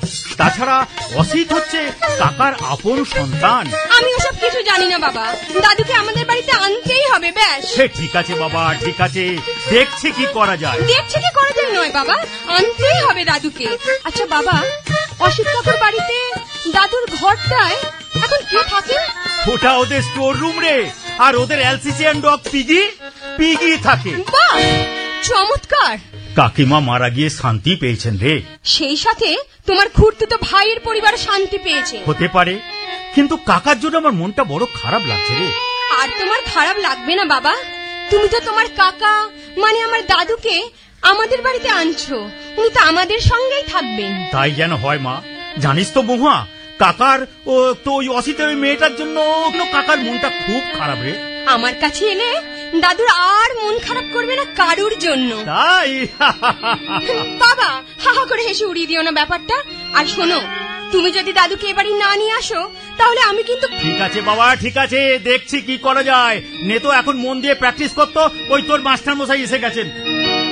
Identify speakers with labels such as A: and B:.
A: তাছাড়া অসিত হচ্ছে কাকার আপন সন্তান।
B: আমি ওসব কিছু জানি না বাবা, দাদুকে আমাদের বাড়িতে আনতেই হবে ব্যাস।
A: সে ঠিক আছে বাবা, ঠিক আছে, দেখছি কি করা যায়।
B: দেখছি কি করা যায় নয় বাবা, আনতেই হবে দাদুকে। আচ্ছা বাবা, অসিত কাকুর বাড়িতে দাদুর ঘরটায় এখন কে থাকে?
A: ওটা ওদের স্টোর রুম রে, আর ওদের এলসিসিয়ান ডগ পিগি থাকে।
B: বাহ, চমৎকার।
A: কাকিমা মারা গিয়ে শান্তি পেয়েছেন রে।
B: সেই সাথে তোমার খুড়তুতো ভাইয়ের পরিবার শান্তি পেয়েছে।
A: হতে পারে, কিন্তু কাকার জন্য আমার মনটা বড় খারাপ লাগছে রে।
B: আর তোমার খারাপ লাগবে না বাবা, তুমি তো তোমার কাকা মানে আমার দাদুকে আমাদের বাড়িতে আনছো, উনি তো আমাদের সঙ্গেই থাকবেন।
A: তাই যেন হয় মা। জানিস তো মহুয়া, কাকার তো ওই অসিতের ওই মেয়েটার জন্য কাকার মনটা খুব খারাপ রে।
B: আমার কাছে এলে দাদুর আর মন খারাপ করবে না কারুর জন্য।
A: তাই
B: বাবা, হাহা করে হেসে উড়িয়ে দিও না ব্যাপারটা। আর শোনো, তুমি যদি দাদুকে এবারে না নিয়ে আসো তাহলে আমি কিন্তু।
A: ঠিক আছে বাবা, ঠিক আছে, দেখছি কি করা যায়। নে তো এখন মন দিয়ে প্র্যাকটিস করতো, ওই তোর মাস্টার মশাই এসে গেছেন।